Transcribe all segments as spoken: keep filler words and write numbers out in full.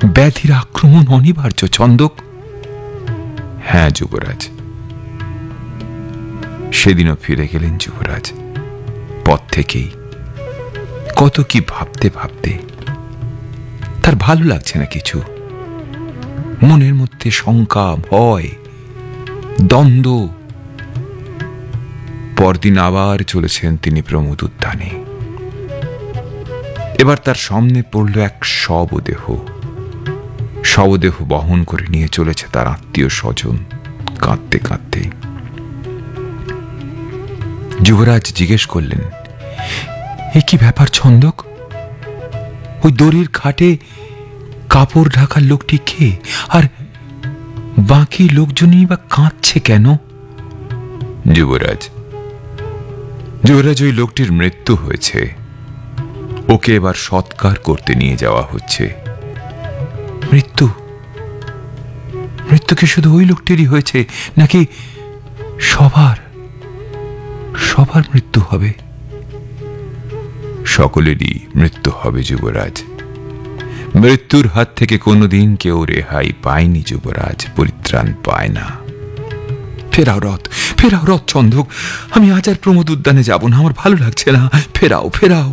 ব্যাধির আক্রমণ অনিবার্য ছন্দক। হ্যাঁ যুবরাজ। সেদিনও ফিরে গেলেন যুবরাজ। পথ থেকেই কত কি ভাবতে ভাবতে তার ভালো লাগছে না কিছু। মনের মধ্যে শঙ্কা, ভয়, দ্বন্দ্ব। পরদিন আবার চলেছেন তিনি প্রমোদ উদ্যানে। এবার তার সামনে পড়ল এক শবদেহ। শবদেহ বহন করে নিয়ে চলেছে তার আত্মীয় স্বজন, কাঁদতে কাঁদতে। যুবরাজ জিজ্ঞেস করলেন, এ কি ব্যাপার ছন্দক? ওই দড়ির খাটে কাপড় ঢাকার লোকটি কে, আর বাকি লোকজনই বা কাঁদছে কেন? যুবরাজ যুবরাজ ওই লোকটির মৃত্যু হয়েছে। ওকে এবার সৎকার করতে নিয়ে যাওয়া হচ্ছে। মৃত্যু? মৃত্যু কি শুধু ওই লোকটিরই হয়েছে, নাকি সবার সবার মৃত্যু হবে? সকলেরই মৃত্যু হবে যুবরাজ। মৃত্যুর হাত থেকে কোনোদিন কেউ রেহাই পায়নি যুবরাজ, পরিত্রাণ পায় না। ফেরাও রথ, ফেরাও রথ ছন্দক। আমি আজ আর প্রমোদ উদ্যানে যাব না, আমার ভালো লাগছে না। ফেরাও, ফেরাও।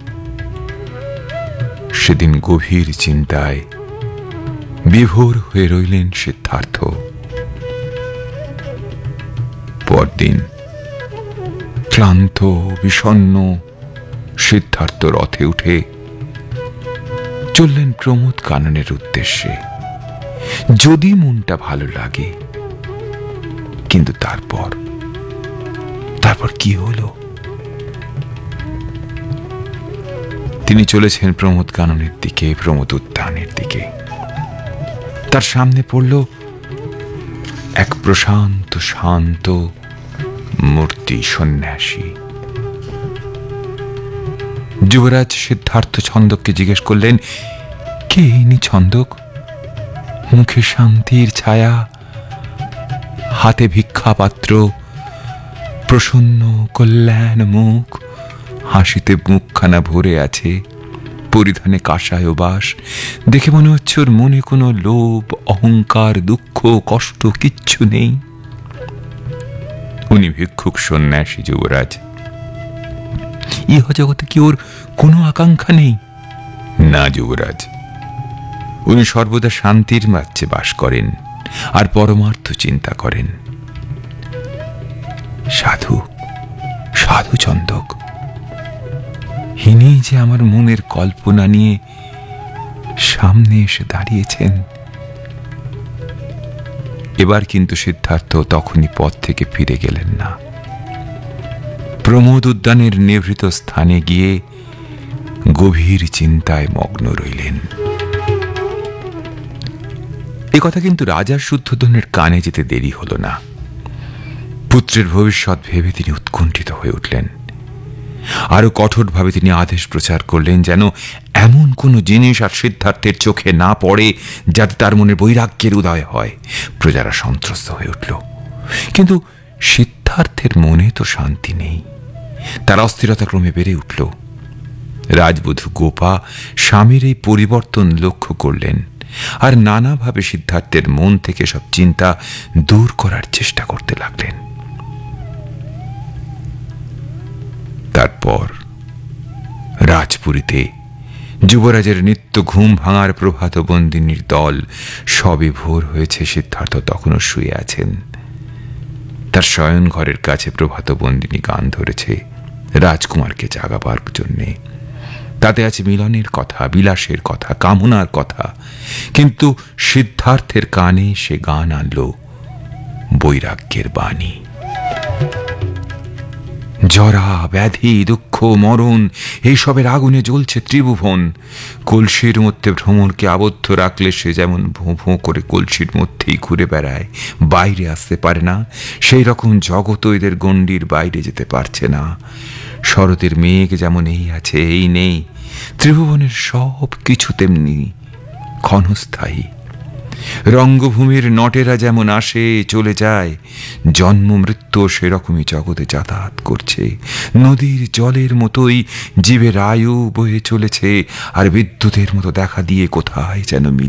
সেদিন গভীর চিন্তায় বিভোর হয়ে রইলেন সিদ্ধার্থ। পরদিন ক্লান্ত বিষণ্ণ সিদ্ধার্থ রথে উঠে চললেন প্রমোদ কাননের উদ্দেশ্যে। যদি মনটা ভালো লাগে, কিন্তু তারপর তারপর কি হলো? তিনি চলেছেন প্রমোদ কাননের দিকে, প্রমোদ উদ্যানের দিকে। তার সামনে পড়ল এক প্রশান্ত শান্ত মূর্তি সন্ন্যাসী। যুবরাজ সিদ্ধার্থ ছন্দককে জিজ্ঞেস করলেন, কে ইনি ছন্দক? মুখে শান্তির ছায়া, হাতে ভিক্ষাপাত্র, প্রসন্ন কল্যাণ মুখ, হাসিতে মুখখানা ভরে আছে, পরিধানে কাষায় বাস। দেখে মনে হচ্ছে ওর মনে কোনো লোভ, অহংকার, দুঃখ, কষ্ট কিচ্ছু নেই। উনি ভিক্ষুক সন্ন্যাসী যুবরাজ। ইহ জগতে কি ওর কোনো আকাঙ্ক্ষা নেই? না যুবরাজ, উনি সর্বদা শান্তির মাঝে বাস করেন আর পরমার্থ চিন্তা করেন। সাধু, সাধু ছন্দক। ইনি যে আমার মনের কল্পনা নিয়ে সামনে এসে দাঁড়িয়েছেন। এবার কিন্তু সিদ্ধার্থ তখনই পথ থেকে ফিরে গেলেন না। প্রমোদ উদ্যানের নিভৃত স্থানে গিয়ে গভীর চিন্তায় মগ্ন রইলেন। এ কথা কিন্তু রাজার শুদ্ধোধনের কানে যেতে দেরি হল না। পুত্রের ভবিষ্যৎ ভেবে তিনি উৎকণ্ঠিত হয়ে উঠলেন। আরো কঠোরভাবে তিনি আদেশ প্রচার করলেন, যেন এমন কোন জিনিস আর সিদ্ধার্থের চোখে না পড়ে যাতে তার মনে বৈরাগ্যের উদয় হয়। প্রজারা সন্ত্রস্ত হয়ে উঠল, কিন্তু সিদ্ধার্থের মনে তো শান্তি নেই। তার অস্থিরতা ক্রমে বেড়ে উঠল। রাজবধূ গোপা স্বামীর এই পরিবর্তন লক্ষ্য করলেন আর নানাভাবে সিদ্ধার্থের মন থেকে সব চিন্তা দূর করার চেষ্টা করতে লাগলেন। তারপর রাজপুরীতে যুবরাজের নিত্য ঘুম ভাঙার প্রভাত বন্দিনীর দল সবে ভোর হয়েছে। সিদ্ধার্থ তখনও শুয়ে আছেন। তার শয়ন ঘরের কাছে প্রভাত বন্দিনী গান ধরেছে রাজকুমারকে জাগাবার জন্যে। তাতে আছে মিলনের কথা, বিলাসের কথা, কামনার কথা, কিন্তু সিদ্ধার্থের কানে সে গান আনল বৈরাগ্যের বাণী। জরা, ব্যাধি, দুঃখ, মরণ এইসবের আগুনে জ্বলছে ত্রিভুবন। কলসির মধ্যে ভ্রমণকে আবদ্ধ রাখলে সে যেমন ভোঁ ভোঁ করে কলসির মধ্যেই ঘুরে বেড়ায়, বাইরে আসতে পারে না, সেই রকম জগৎ এদের গণ্ডির বাইরে যেতে পারছে না। শরতের মেঘ যেমন এই আছে এই নেই, ত্রিভুবনের সব কিছু তেমনি ক্ষণস্থায়ী। রঙ্গভূমির নটেরা যেমন আসে চলে যায়, জন্ম মৃত্যু সেরকমই জগতে যাতায়াত করছে। নদীর জলের মতোই জীবের আয়ু বয়ে চলেছে, আর বিদ্যুতের মতো দেখা দিয়ে কোথায় যেন